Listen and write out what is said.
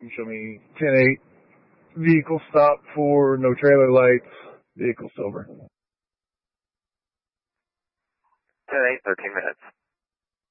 You show me 10-8. Vehicle stop for no trailer lights. Vehicle silver. 10-8, 13 minutes.